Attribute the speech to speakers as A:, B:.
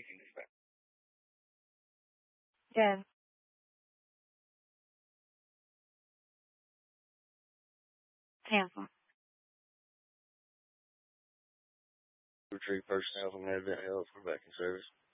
A: Good. Tampa.
B: Retrieve personnel from Advent Health. We're back in service.